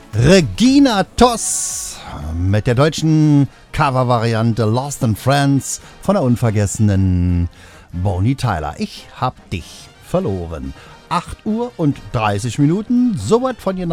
Regina Toss mit der deutschen Covervariante Lost in Friends von der unvergessenen Bonnie Tyler. Ich hab dich verloren. 8:30 Uhr, so was von genau.